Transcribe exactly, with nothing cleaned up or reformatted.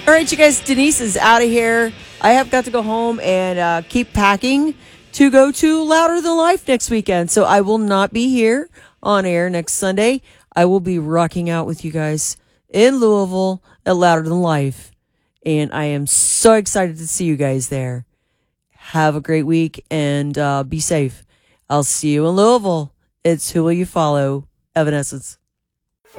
All right, you guys, Denise is out of here. I have got to go home and uh, keep packing to go to Louder Than Life next weekend. So I will not be here on air next Sunday. I will be rocking out with you guys in Louisville at Louder Than Life. And I am so excited to see you guys there. Have a great week and uh, be safe. I'll see you in Louisville. It's Who Will You Follow? Evanescence.